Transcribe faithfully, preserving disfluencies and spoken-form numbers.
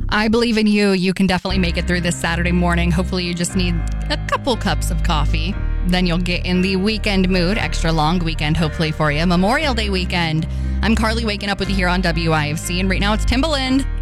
I believe in you. You can definitely make it through this Saturday morning. Hopefully you just need a couple cups of coffee. Then you'll get in the weekend mood. Extra long weekend, hopefully, for you. Memorial Day weekend. I'm Carly, waking up with you here on W I F C. And right now it's Timbaland.